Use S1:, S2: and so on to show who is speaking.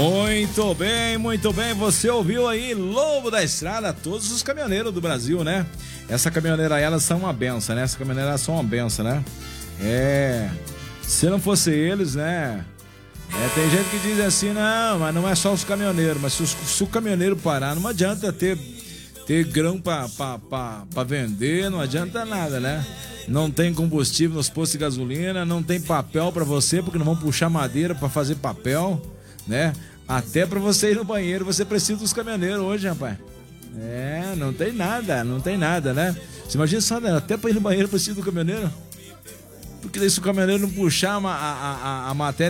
S1: Muito bem, você ouviu aí Lobo da Estrada, todos os caminhoneiros do Brasil, né? Essa caminhoneira aí, elas são uma benção, né? Essa caminhoneira, elas são uma benção, né? Se não fosse eles, né? Tem gente que diz assim, não, mas não é só os caminhoneiros, mas se o caminhoneiro parar, não adianta ter grão pra vender, não adianta nada, né? Não tem combustível nos postos de gasolina, não tem papel pra você, porque não vão puxar madeira pra fazer papel, né? Até pra você ir no banheiro, você precisa dos caminhoneiros hoje, rapaz. Não tem nada, né? Você imagina só, né? Até pra ir no banheiro precisa do caminhoneiro? Porque daí se o caminhoneiro não puxar a matéria